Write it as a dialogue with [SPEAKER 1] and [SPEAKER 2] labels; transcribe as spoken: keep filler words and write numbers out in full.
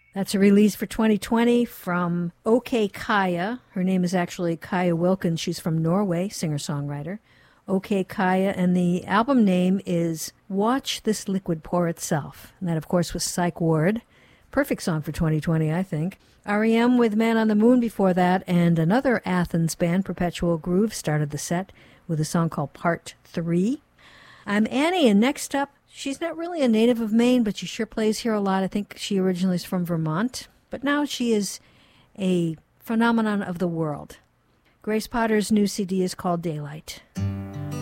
[SPEAKER 1] That's a release for twenty twenty from OK Kaya. Her name is actually Kaya Wilkins. She's from Norway, singer-songwriter. OK Kaya, and the album name is Watch This Liquid Pour Itself. And that, of course, was Psych Ward. Perfect song for twenty twenty, I think. R E M with Man on the Moon before that, and another Athens band, Perpetual Groove, started the set with a song called Part three. I'm Annie, and next up, she's not really a native of Maine, but she sure plays here a lot. I think she originally is from Vermont, but now she is a phenomenon of the world. Grace Potter's new C D is called Daylight.